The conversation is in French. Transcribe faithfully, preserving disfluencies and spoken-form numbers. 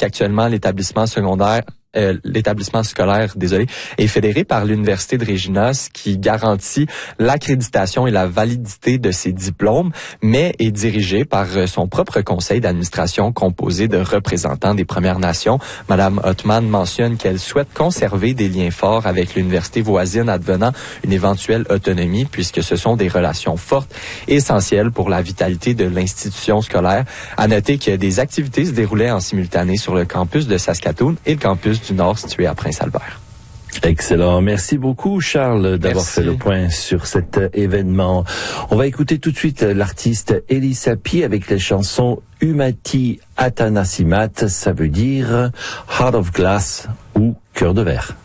qu'actuellement l'établissement secondaire Euh, l'établissement scolaire, désolé, est fédéré par l'Université de Regina, ce qui garantit l'accréditation et la validité de ses diplômes, mais est dirigé par son propre conseil d'administration composé de représentants des Premières Nations. Madame Othman mentionne qu'elle souhaite conserver des liens forts avec l'université voisine advenant une éventuelle autonomie, puisque ce sont des relations fortes et essentielles pour la vitalité de l'institution scolaire. À noter que des activités se déroulaient en simultané sur le campus de Saskatoon et le campus du Nord situé à Prince-Albert. Excellent. Merci beaucoup, Charles, d'avoir Merci. fait le point sur cet événement. On va écouter tout de suite l'artiste Elie Sapi avec les chansons Umati Atanasimat, ça veut dire Heart of Glass ou Cœur de verre.